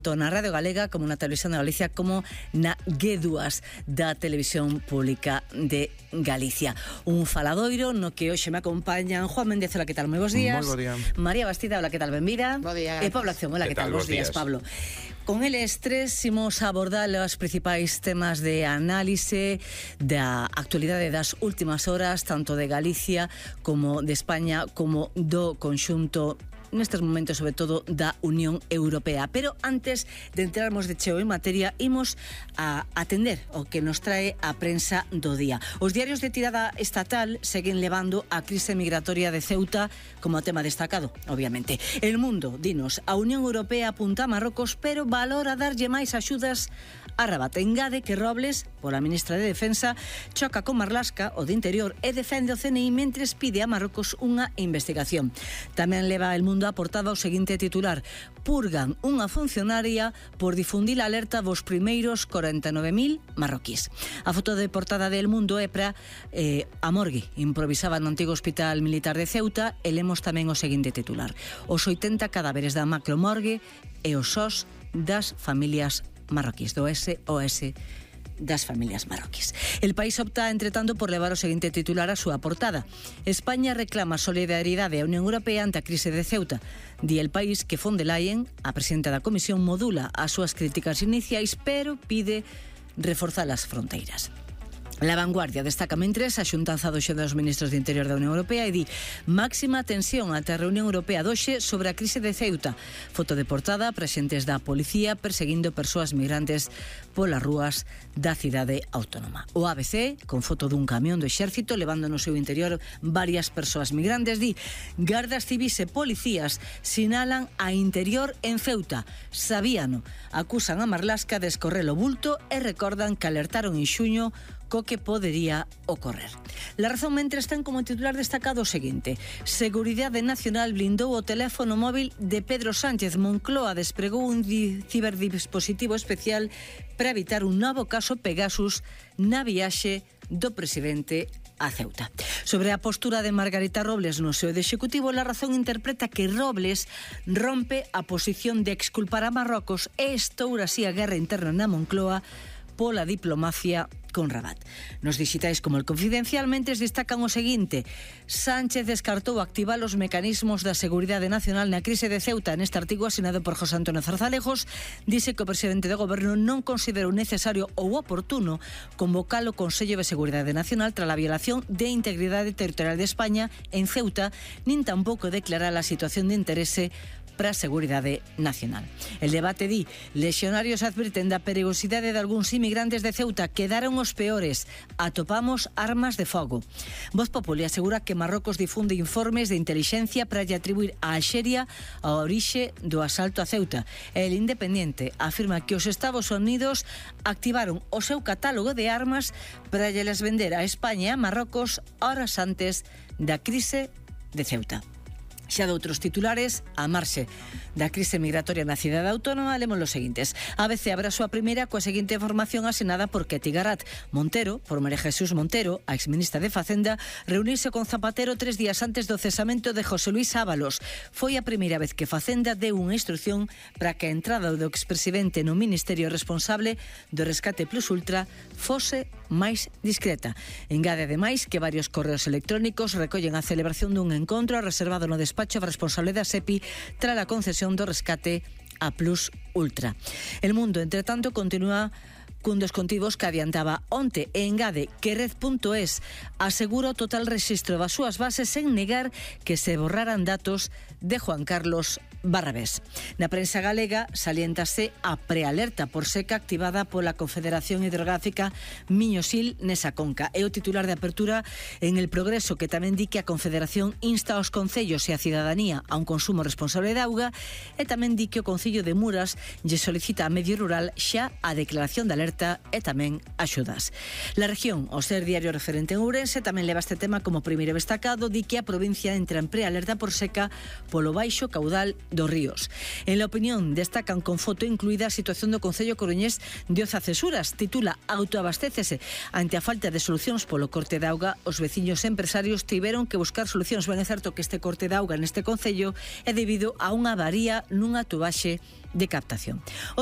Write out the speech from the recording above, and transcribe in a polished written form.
na Radio Galega, como na Televisión de Galicia, como na G2 da Televisión Pública de Galicia. Un faladoiro no que hoxe me acompañan Juan Méndez, hola, que tal? Moi bons días. Moi bo día. María Bastida, hola, que tal? Benvida. Bo día. E Pablo Acción, hola, que tal? Bons días, Pablo. Con eles tres imos abordar os principais temas de análise da actualidade das últimas horas, tanto de Galicia como de España, como do conxunto nestes momentos, sobre todo, da Unión Europea. Pero antes de entrarmos de cheo en materia, imos a atender o que nos trae a prensa do día. Os diarios de tirada estatal seguen levando a crise migratoria de Ceuta como tema destacado, obviamente. El Mundo, dinos, a Unión Europea apunta a Marrocos, pero valora darlle máis axudas a Rabat. Engade que Robles, pola ministra de Defensa, choca con Marlaska, o de Interior, e defende o CNI mentres pide a Marrocos unha investigación. Tamén leva El Mundo a portada o seguinte titular: purgan unha funcionaria por difundir a alerta dos primeiros 49.000 marroquíes. A foto de portada de El Mundo é para a morgue improvisada no antigo hospital militar de Ceuta, e lemos tamén o seguinte titular: os 80 cadáveres da macromorgue e os sós das familias marroquíes, do SOS das familias marroquíes. El País opta, entretanto, por levar o seguinte titular a súa portada: España reclama solidariedade á Unión Europea ante a crise de Ceuta. Di El País que von der Leyen, a presidenta da Comisión, modula as súas críticas iniciais, pero pide reforzar as fronteiras. La Vanguardia destaca mentres a xuntanza doxe dos ministros de Interior da Unión Europea e di máxima tensión ante a reunión europea doxe sobre a crise de Ceuta. Foto de portada, presentes da policía perseguindo persoas migrantes polas rúas da cidade autónoma. O ABC, con foto dun camión do exército levando no seu interior varias persoas migrantes, di gardas civis e policías sinalan a Interior en Ceuta. Sabíano, acusan a Marlaska de escorrer o bulto e recordan que alertaron en xuño co que podería ocorrer. La Razón mentres ten como titular destacado o seguinte: Seguridade Nacional blindou o teléfono móvil de Pedro Sánchez. Moncloa despregou un ciberdispositivo especial para evitar un novo caso Pegasus na viaxe do presidente a Ceuta. Sobre a postura de Margarita Robles no seo de Executivo, La Razón interpreta que Robles rompe a posición de exculpar a Marrocos e estoura así a guerra interna na Moncloa pola diplomacia con Rabat. Nos digitais como El Confidencial mentres destacan o seguinte: Sánchez descartou activar os mecanismos da Seguridade Nacional na crise de Ceuta. Neste artigo asinado por José Antonio Zarzalejos, dice que o presidente do Goberno non considerou necesario ou oportuno convocar o Consello de Seguridade Nacional tras a violación de integridade territorial de España en Ceuta, nin tampouco declarar a situación de interese para a seguridade nacional. El debate di: lexionarios advirten da perigosidade de algúns inmigrantes de Ceuta, quedaron os peores, atopamos armas de fogo. Voz Populi asegura que Marrocos difunde informes de intelixencia para lle atribuir a Alxeria a orixe do asalto a Ceuta. El Independiente afirma que os Estados Unidos activaron o seu catálogo de armas para lles vender a España e a Marrocos horas antes da crise de Ceuta. Xa de outros titulares, a marxe da crise migratoria na cidade autónoma, lemos los seguintes. ABC abre a súa primeira coa seguinte información asinada por Ketty Garat. Montero, por María Jesús Montero, a exministra de Facenda, reunirse con Zapatero 3 días antes do cesamento de José Luis Ábalos. Foi a primeira vez que Facenda deu unha instrucción para que a entrada do expresidente no ministerio responsable do rescate plus ultra fose máis discreta. Engade ademais que varios correos electrónicos recollen a celebración dun encontro reservado no despacho responsable da SEPI tras a concesión do rescate a Plus Ultra. El Mundo, entre tanto, continúa cun dos contidos que adiantaba onte e engade que Red.es asegura o total rexistro das súas bases sen negar que se borraran datos de Juan Carlos Barrabés. Na prensa galega saliéntase a prealerta por seca activada pola Confederación Hidrográfica Miño-Sil nesa conca. É o titular de apertura en El Progreso, que tamén di que a Confederación insta aos concellos e a cidadanía a un consumo responsable de auga, e tamén di que o Concello de Muras lle solicita a Medio Rural xa a declaración de alerta e tamén axudas. La Región, o ser diario referente en Ourense, tamén leva este tema como primeiro destacado, di que a provincia entra en prealerta por seca polo baixo caudal dos ríos. En La Opinión destacan con foto incluída a situación do Concello coruñés de Ozacesuras. Titula: autoabastécese. Ante a falta de solucións polo corte de auga, os veciños e empresarios tiveron que buscar solucións. Ben é certo que este corte de auga neste concello é debido a unha avaría nunha tubaxe de captación.